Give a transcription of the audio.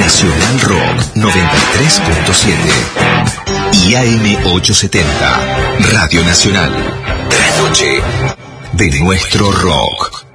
Nacional Rock 93.7 y AM 870, Radio Nacional. La noche de nuestro rock.